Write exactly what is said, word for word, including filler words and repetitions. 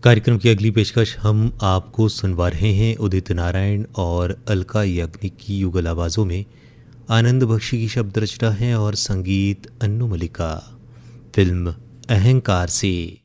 कार्यक्रम की अगली पेशकश हम आपको सुनवा रहे हैं उदित नारायण और अलका याग्निक की युगल आवाज़ों में। आनंद बख्शी की शब्द रचना है और संगीत अन्नू मलिक का। फिल्म अहंकार से।